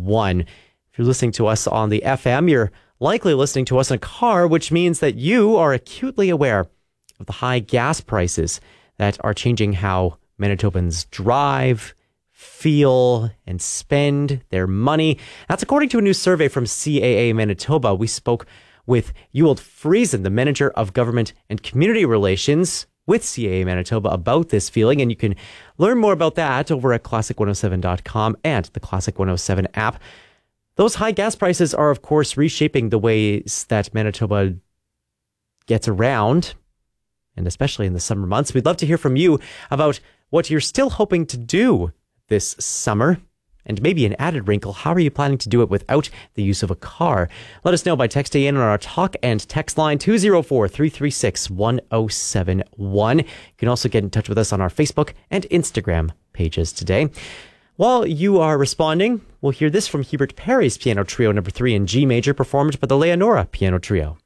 1071. If you're listening to us on the FM, you're likely listening to us in a car, which means that you are acutely aware of the high gas prices that are changing how Manitobans drive, feel, and spend their money. That's according to a new survey from CAA Manitoba. We spoke with Ewald Friesen, the Manager of Government and Community Relations with CAA Manitoba, about this feeling. And you can learn more about that over at classic107.com and the Classic 107 app. Those high gas prices are, of course, reshaping the ways that Manitoba gets around, and especially in the summer months. We'd love to hear from you about what you're still hoping to do this summer. And maybe an added wrinkle, how are you planning to do it without the use of a car? Let us know by texting in on our talk and text line 204-336-1071. You can also get in touch with us on our Facebook and Instagram pages today. While you are responding, we'll hear this from Hubert Perry's Piano Trio No. 3 in G major, performed by the Leonora Piano Trio.